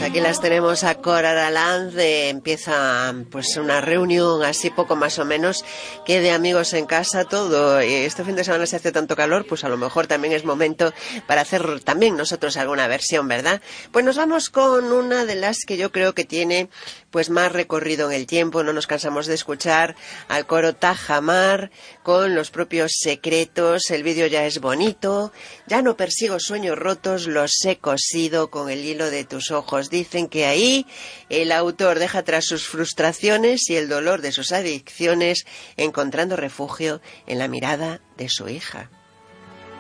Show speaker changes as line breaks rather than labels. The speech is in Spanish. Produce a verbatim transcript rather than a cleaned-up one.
Aquí las tenemos a Cora Aralanz, de, empieza pues una reunión así poco más o menos que de amigos en casa, todo. Este fin de semana se hace tanto calor, pues a lo mejor también es momento para hacer también nosotros alguna versión, ¿verdad? Pues nos vamos con una de las que yo creo que tiene pues más recorrido en el tiempo, no nos cansamos de escuchar al coro Tajamar con los propios secretos, el vídeo ya es bonito, ya no persigo sueños rotos, los he cosido con el hilo de tus ojos. Dicen que ahí el autor deja atrás sus frustraciones y el dolor de sus adicciones, encontrando refugio en la mirada de su hija.